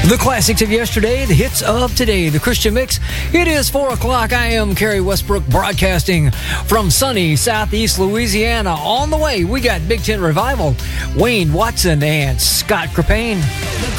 The classics of yesterday, the hits of today, the Christian Mix. It is 4 o'clock. I am Kerry Westbrook broadcasting from sunny southeast Louisiana. On the way, we got Big Tent Revival, Wayne Watson, and Scott Crepane.